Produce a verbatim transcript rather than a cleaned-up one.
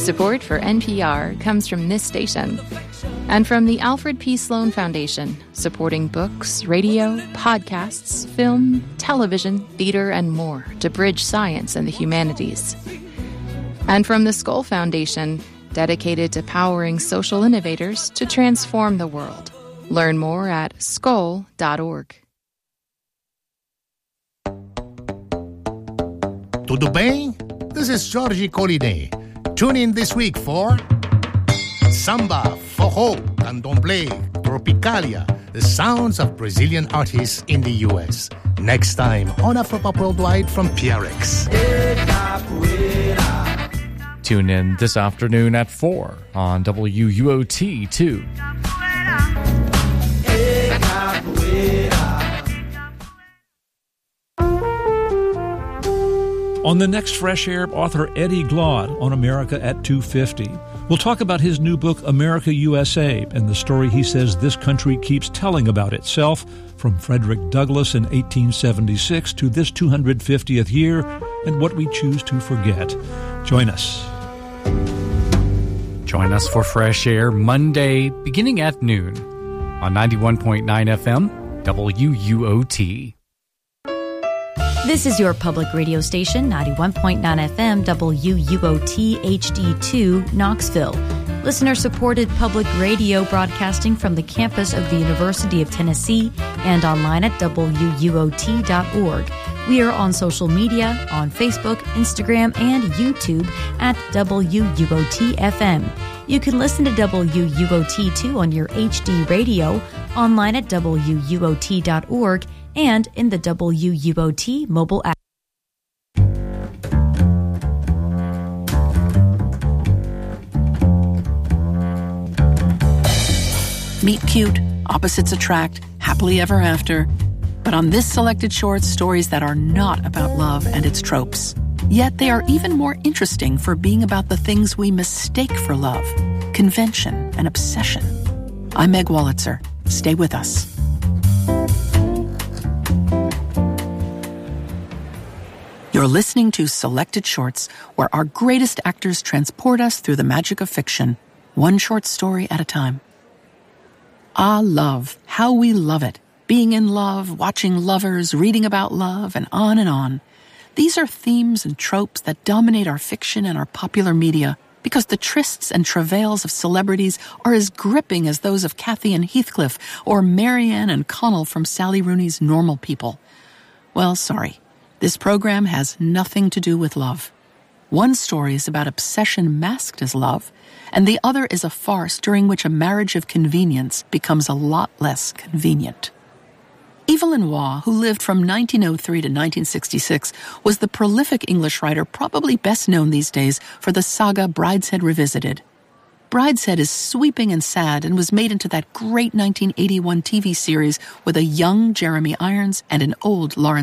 Support for N P R comes from this station and from the Alfred P. Sloan Foundation, supporting books, radio, podcasts, film, television, theater, and more to bridge science and the humanities. And from the Skoll Foundation, dedicated to powering social innovators to transform the world. Learn more at skoll dot org. Tudo bem? This is Jorge Collinet. Tune in this week for Samba, Forró, Candomblé, Tropicalia, the sounds of Brazilian artists in the U S. Next time on Afropop Worldwide from P R X. Tune in this afternoon at four on W U O T two. On the next Fresh Air, author Eddie Glaude on America at two fifty. We'll talk about his new book, America U S A, and the story he says this country keeps telling about itself, from Frederick Douglass in eighteen seventy-six to this two hundred fiftieth year, and what we choose to forget. Join us. Join us for Fresh Air Monday, beginning at noon, on ninety-one point nine F M, W U O T. This is your public radio station, ninety-one point nine F M, W U O T H D two, Knoxville. Listener-supported public radio broadcasting from the campus of the University of Tennessee and online at W U O T dot org. We are on social media, on Facebook, Instagram, and YouTube at W U O T F M. You can listen to W U O T two on your H D radio, online at W U O T dot org, and in the W U O T mobile app. Meet cute, opposites attract, happily ever after. But on this selected short, stories that are not about love and its tropes. Yet they are even more interesting for being about the things we mistake for love, convention and obsession. I'm Meg Wolitzer. Stay with us. You're listening to Selected Shorts, where our greatest actors transport us through the magic of fiction, one short story at a time. Ah, love. How we love it. Being in love, watching lovers, reading about love, and on and on. These are themes and tropes that dominate our fiction and our popular media because the trysts and travails of celebrities are as gripping as those of Cathy and Heathcliff or Marianne and Connell from Sally Rooney's Normal People. Well, sorry. This program has nothing to do with love. One story is about obsession masked as love, and the other is a farce during which a marriage of convenience becomes a lot less convenient. Evelyn Waugh, who lived from nineteen oh three to nineteen sixty-six, was the prolific English writer probably best known these days for the saga Brideshead Revisited. Brideshead is sweeping and sad and was made into that great nineteen eighty-one T V series with a young Jeremy Irons and an old Lawrence